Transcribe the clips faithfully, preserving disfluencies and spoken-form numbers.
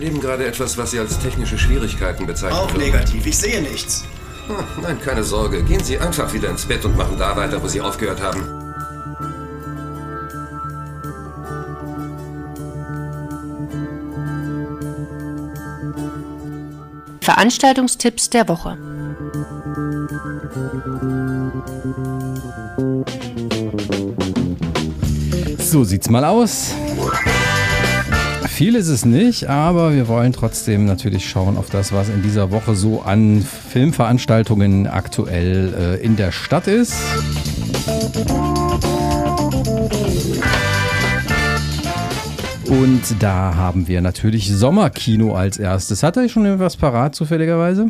erleben gerade etwas, was Sie als technische Schwierigkeiten bezeichnen. Auch negativ, ich sehe nichts. Hm, nein, keine Sorge. Gehen Sie einfach wieder ins Bett und machen da weiter, wo Sie aufgehört haben. Veranstaltungstipps der Woche. So sieht's mal aus. Viel ist es nicht, aber wir wollen trotzdem natürlich schauen auf das, was in dieser Woche so an Filmveranstaltungen aktuell äh, in der Stadt ist. Und da haben wir natürlich Sommerkino als erstes. Hat er schon irgendwas parat, zufälligerweise?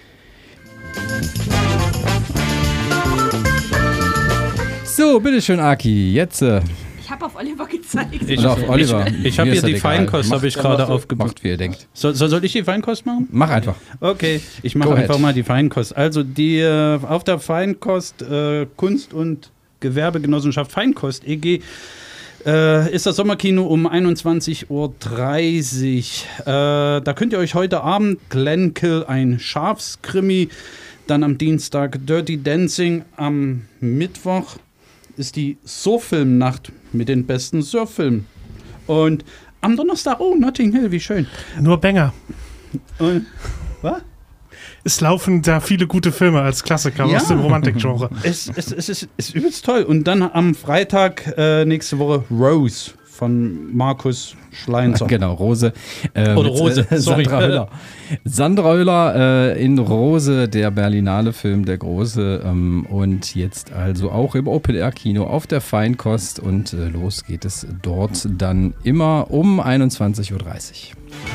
So, bitteschön, Aki, jetzt. Äh, Ich habe auf Oliver gezeigt. Ich, auf Oliver. Ich, ich habe hier die Feinkost, habe ich gerade aufgebaut. Macht, wie ihr denkt. So, soll ich die Feinkost machen? Mach einfach. Okay, ich mache einfach mal die Feinkost. Also die äh, auf der Feinkost äh, Kunst- und Gewerbegenossenschaft Feinkost E G äh, ist das Sommerkino um einundzwanzig Uhr dreißig. Äh, da könnt ihr euch heute Abend Glenkill, ein Schafskrimi, dann am Dienstag Dirty Dancing, am Mittwoch ist die Surffilmnacht mit den besten Surffilmen. Und am Donnerstag, oh, Notting Hill, wie schön. Nur Banger. Und, was? Es laufen da viele gute Filme als Klassiker ja. aus dem Romantik-Genre. Es, es, es, es ist übelst toll. Und dann am Freitag äh, nächste Woche Rose von Markus Schleinzer. Genau, Rose. Äh, Oder Rose, äh, sorry. Sandra Hüller. Sandra Hüller äh, in Rose, der Berlinale-Film, der große. Ähm, und jetzt also auch im Open-Air-Kino auf der Feinkost. Und äh, los geht es dort dann immer um einundzwanzig Uhr dreißig.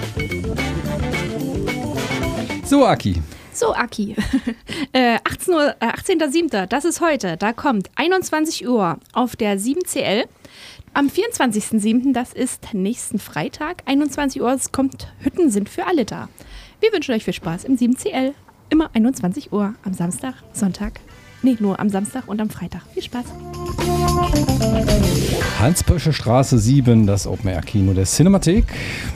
So, Aki. So, Aki. äh, achtzehn Uhr, äh, achtzehnter siebter, das ist heute. Da kommt einundzwanzig Uhr auf der sieben C L. Am vierundzwanzigsten siebten, das ist nächsten Freitag, einundzwanzig Uhr, es kommt Hütten sind für alle da. Wir wünschen euch viel Spaß im sieben C L. Immer einundzwanzig Uhr am Samstag, Sonntag. Nee, nur am Samstag und am Freitag. Viel Spaß. Hans-Bösche Straße sieben, das Open-Air-Kino der Cinemathek.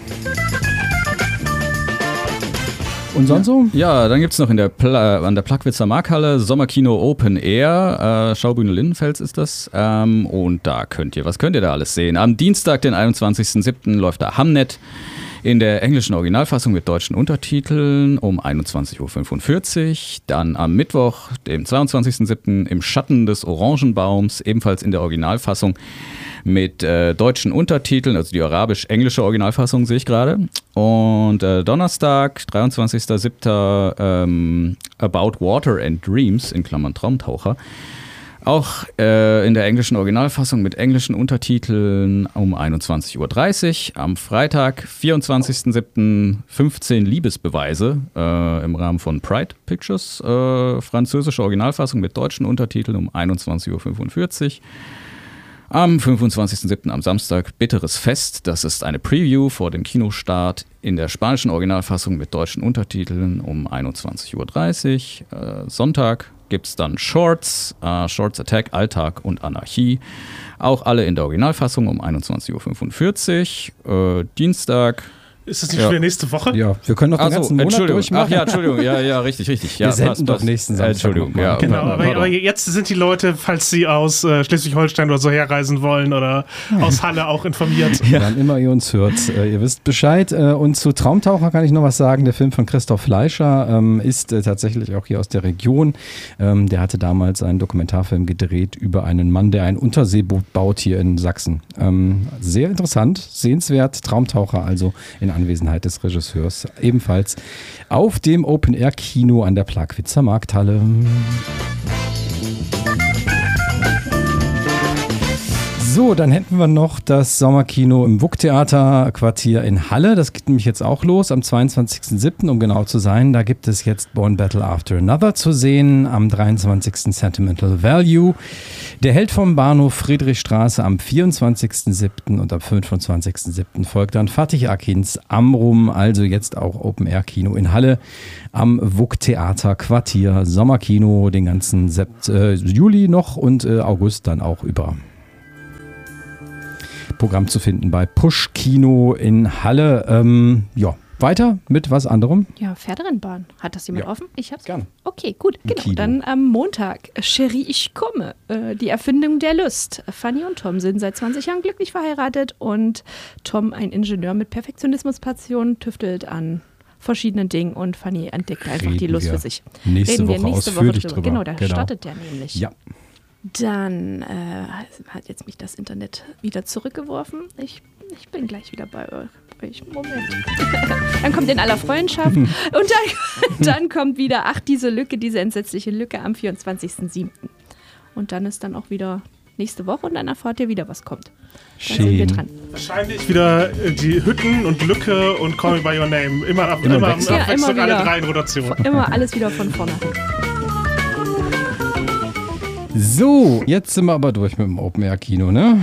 Und sonst so? Ja, dann gibt es noch in der Pla- an der Plagwitzer Markthalle Sommerkino Open Air. Äh, Schaubühne Lindenfels ist das. Ähm, und da könnt ihr, was könnt ihr da alles sehen? Am Dienstag, den einundzwanzigsten siebten läuft da Hamnet in der englischen Originalfassung mit deutschen Untertiteln um einundzwanzig Uhr fünfundvierzig. Dann am Mittwoch, dem zweiundzwanzigsten siebten im Schatten des Orangenbaums, ebenfalls in der Originalfassung mit äh, deutschen Untertiteln, also die arabisch-englische Originalfassung sehe ich gerade. Und äh, Donnerstag, dreiundzwanzigsten siebten Ähm, About Water and Dreams, in Klammern Traumtaucher. Auch äh, in der englischen Originalfassung mit englischen Untertiteln um einundzwanzig Uhr dreißig. Am Freitag, vierundzwanzigsten siebten fünfzehn Liebesbeweise äh, im Rahmen von Pride Pictures. Äh, französische Originalfassung mit deutschen Untertiteln um einundzwanzig Uhr fünfundvierzig. Am fünfundzwanzigsten siebten am Samstag Bitteres Fest. Das ist eine Preview vor dem Kinostart in der spanischen Originalfassung mit deutschen Untertiteln um einundzwanzig Uhr dreißig. Äh, Sonntag gibt es dann Shorts, äh, Shorts Attack, Alltag und Anarchie. Auch alle in der Originalfassung um einundzwanzig Uhr fünfundvierzig. Äh, Dienstag. Ist das nicht ja. schon wieder nächste Woche? Ja, wir können noch den Ach so, ganzen Monat Entschuldigung. durchmachen. Ach ja, Entschuldigung. Ja, ja, richtig, richtig. Ja, wir senden passt, doch passt. nächsten Samstag. Entschuldigung, ja. Genau, aber, aber jetzt sind die Leute, falls sie aus äh, Schleswig-Holstein oder so herreisen wollen oder aus Halle auch informiert. Ja. Wann immer ihr uns hört, äh, ihr wisst Bescheid. Äh, und zu Traumtaucher kann ich noch was sagen. Der Film von Christoph Fleischer ähm, ist äh, tatsächlich auch hier aus der Region. Ähm, der hatte damals einen Dokumentarfilm gedreht über einen Mann, der ein Unterseeboot baut hier in Sachsen. Ähm, sehr interessant, sehenswert. Traumtaucher also in Anwesenheit des Regisseurs. Ebenfalls auf dem Open-Air-Kino an der Plagwitzer Markthalle. So, dann hätten wir noch das Sommerkino im W U K-Theater-Quartier in Halle. Das geht nämlich jetzt auch los am zweiundzwanzigsten siebten, um genau zu sein. Da gibt es jetzt Born Battle After Another zu sehen. Am dreiundzwanzigsten Sentimental Value. Der Held vom Bahnhof Friedrichstraße am vierundzwanzigsten siebten und am fünfundzwanzigsten siebten folgt dann Fatih Akins Amrum. Also jetzt auch Open-Air-Kino in Halle am W U K-Theater-Quartier. Sommerkino den ganzen Sept- äh, Juli noch und äh, August dann auch über. Programm zu finden bei Push Kino in Halle. Ähm, ja, weiter mit was anderem. Ja, Pferderennbahn. Hat das jemand Ja. offen? Ich hab's. Gerne. Okay, gut. Im Genau. Kino. Dann am Montag. Cherie, ich komme. Äh, die Erfindung der Lust. Fanny und Tom sind seit zwanzig Jahren glücklich verheiratet und Tom, ein Ingenieur mit Perfektionismuspassion, tüftelt an verschiedenen Dingen und Fanny entdeckt einfach Reden die Lust wir für sich. nächste Reden wir Woche nächste Woche ausführlich drüber. drüber. Genau, da Genau. startet der nämlich. Ja. Dann äh, hat jetzt mich das Internet wieder zurückgeworfen. Ich, ich bin gleich wieder bei euch. Moment. Dann kommt in aller Freundschaft. Und dann, dann kommt wieder, ach, diese Lücke, diese entsetzliche Lücke am vierundzwanzigsten siebten Und dann ist dann auch wieder nächste Woche und dann erfahrt ihr wieder, was kommt. Dann sind wir Schön. dran. Wahrscheinlich wieder äh, die Hütten und Lücke und Call Me By Your Name. Immer, ab, Immer immer, im am Wechsel. Ja, Abwechslung immer alle wieder. drei in Rotation. Immer alles wieder von vorne. So, jetzt sind wir aber durch mit dem Open-Air-Kino, ne?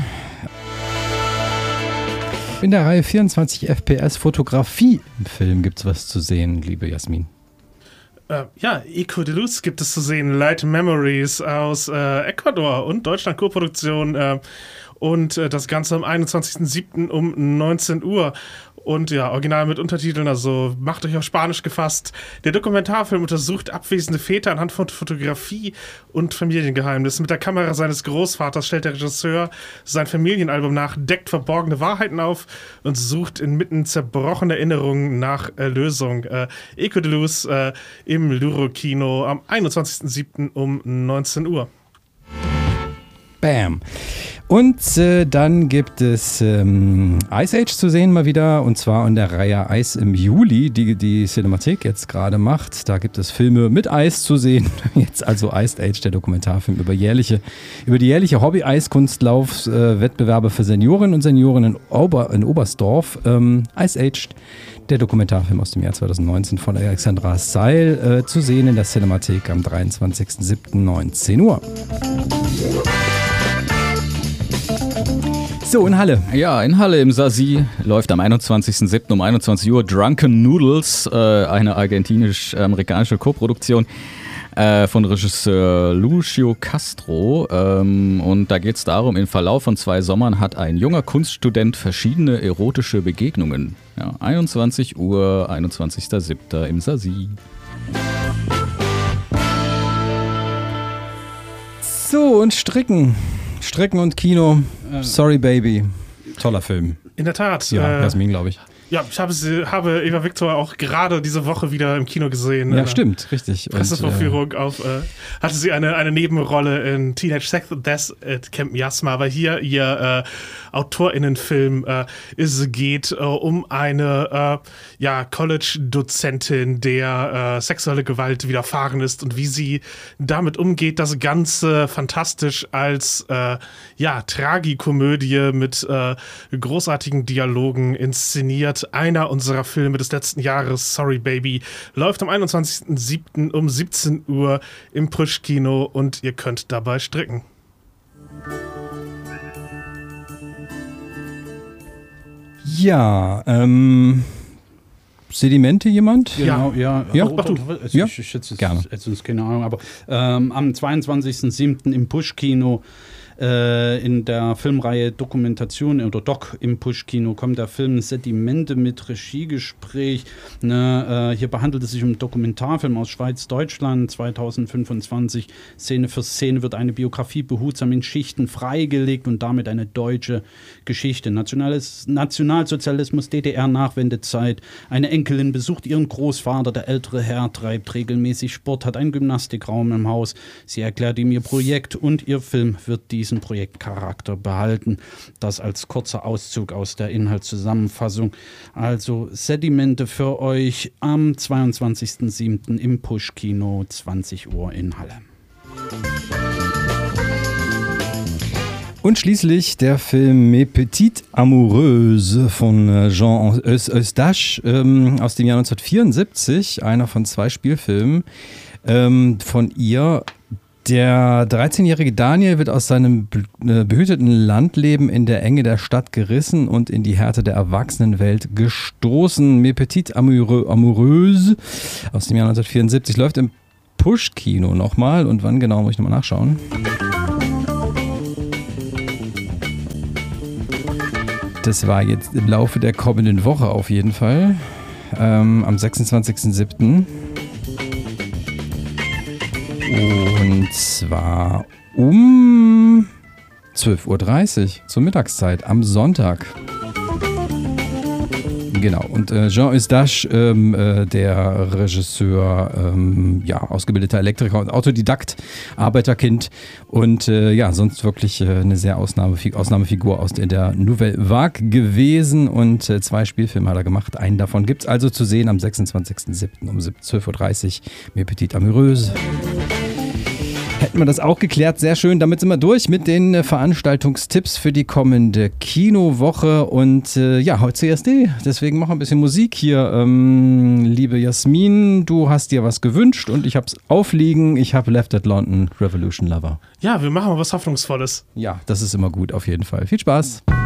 In der Reihe vierundzwanzig F P S Fotografie im Film gibt's was zu sehen, liebe Jasmin. Äh, ja, Eco de Luz gibt es zu sehen. Light Memories aus äh, Ecuador und Deutschland Koproduktion. Äh, und äh, das Ganze am einundzwanzigsten siebten um neunzehn Uhr. Und ja, original mit Untertiteln, also macht euch auf Spanisch gefasst. Der Dokumentarfilm untersucht abwesende Väter anhand von Fotografie und Familiengeheimnissen. Mit der Kamera seines Großvaters stellt der Regisseur sein Familienalbum nach, deckt verborgene Wahrheiten auf und sucht inmitten zerbrochener Erinnerungen nach Erlösung. Äh, Eco de Luz äh, im Luro-Kino am einundzwanzigsten siebten um neunzehn Uhr. Bam. Und äh, dann gibt es ähm, Ice Age zu sehen mal wieder, und zwar in der Reihe Eis im Juli, die die Cinemathek jetzt gerade macht. Da gibt es Filme mit Eis zu sehen. Jetzt also Ice Age, der Dokumentarfilm über jährliche, über die jährliche Hobby-Eiskunstlauf-Wettbewerbe für Seniorinnen und Senioren in, Ober, in Oberstdorf. Ähm, Ice Age, der Dokumentarfilm aus dem Jahr zweitausendneunzehn von Alexandra Seil, äh, zu sehen in der Cinemathek am dreiundzwanzigsten siebten neunzehn Uhr. So, in Halle. Ja, in Halle im Sasi läuft am einundzwanzigsten siebten um einundzwanzig Uhr Drunken Noodles, äh, eine argentinisch-amerikanische Koproduktion äh, von Regisseur Lucio Castro. Ähm, und da geht es darum, im Verlauf von zwei Sommern hat ein junger Kunststudent verschiedene erotische Begegnungen. Ja, einundzwanzig Uhr, einundzwanzigsten siebten im Sasi. So, und Stricken. Stricken und Kino. Sorry, Baby. Toller Film. In der Tat. Ja, äh, Jasmin, glaube ich. Ja, ich habe, sie, habe Eva Victor auch gerade diese Woche wieder im Kino gesehen. Ja, Äh, stimmt, richtig. Und, Pressevorführung auf, äh, hatte sie eine, eine Nebenrolle in Teenage Sex and Death at Camp Miasma, aber hier ihr äh, AutorInnenfilm äh, es geht äh, um eine äh, ja, College-Dozentin, der äh, sexuelle Gewalt widerfahren ist und wie sie damit umgeht, das Ganze fantastisch als äh, ja, Tragikomödie mit äh, großartigen Dialogen inszeniert. Einer unserer Filme des letzten Jahres, Sorry Baby, läuft am einundzwanzigsten siebten um siebzehn Uhr im Push-Kino und ihr könnt dabei stricken. Ja, ähm, Sedimente jemand? Genau, ja. Ja, oh, mach du. oh, oh, Ja, ich, ich jetzt, gerne. Jetzt ist keine Ahnung, aber ähm, am zweiundzwanzigsten siebten im Push-Kino äh, in der Filmreihe Dokumentation oder Doc im Push-Kino kommt der Film Sedimente mit Regiegespräch. Ne, äh, hier behandelt es sich um einen Dokumentarfilm aus Schweiz, Deutschland, zweitausendfünfundzwanzig. Szene für Szene wird eine Biografie behutsam in Schichten freigelegt und damit eine deutsche Geschichte. Nationales, Nationalsozialismus, D D R-Nachwendezeit. Eine Enkelin besucht ihren Großvater. Der ältere Herr treibt regelmäßig Sport, hat einen Gymnastikraum im Haus. Sie erklärt ihm ihr Projekt und ihr Film wird diesen Projektcharakter behalten. Das als kurzer Auszug aus der Inhaltszusammenfassung. Also Sedimente für euch am zweiundzwanzigsten siebten im Push-Kino, zwanzig Uhr in Halle. Und schließlich der Film Mes Petites Amoureuses von Jean Eustache ähm, aus dem Jahr neunzehnhundertvierundsiebzig, einer von zwei Spielfilmen ähm, von ihr. Der dreizehnjährige Daniel wird aus seinem behüteten Landleben in der Enge der Stadt gerissen und in die Härte der Erwachsenenwelt gestoßen. Mes Petites Amoureuses aus dem Jahr neunzehnhundertvierundsiebzig läuft im Push-Kino nochmal. Und wann genau, muss ich nochmal nachschauen. Das war jetzt im Laufe der kommenden Woche auf jeden Fall. ähm, am sechsundzwanzigsten siebten Und zwar um zwölf Uhr dreißig zur Mittagszeit am Sonntag. Genau, und äh, Jean Eustache, ähm, äh, der Regisseur, ähm, ja, ausgebildeter Elektriker und Autodidakt, Arbeiterkind und äh, ja, sonst wirklich äh, eine sehr Ausnahmefig- Ausnahmefigur aus der, der Nouvelle Vague gewesen und äh, zwei Spielfilme hat er gemacht. Einen davon gibt es also zu sehen am sechsundzwanzigsten siebten um zwölf Uhr dreißig, Mes Petites Amoureuses. Hätten wir das auch geklärt, sehr schön. Damit sind wir durch mit den äh, Veranstaltungstipps für die kommende Kinowoche. Und äh, ja, heute C S D, deswegen machen wir ein bisschen Musik hier. Ähm, liebe Jasmin, du hast dir was gewünscht und ich habe es aufliegen. Ich habe Left at London, Revolution Lover. Ja, wir machen mal was Hoffnungsvolles. Ja, das ist immer gut, auf jeden Fall. Viel Spaß.